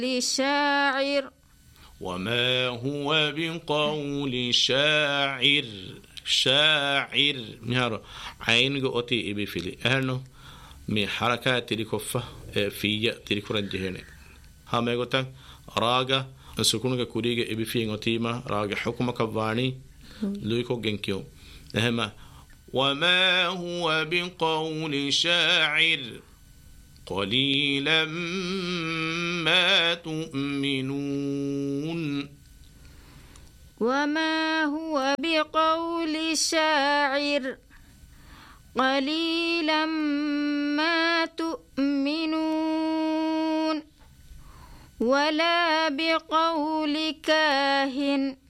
شاعر وما هو بقول شاعر شاعر مهارو عين قوتي إبي فيلي أهلنا من حركات تلي كفة في تلي كرنجهنة هم يقولون راجع سكونك كوريجا إبي في غتيمة راجع حكمك فاني لويكو جنكيو نهما وما هو بقول شاعر قليلا ما تؤمنون وما هو بقول شاعر قليلا ما تؤمنون ولا بقول كاهن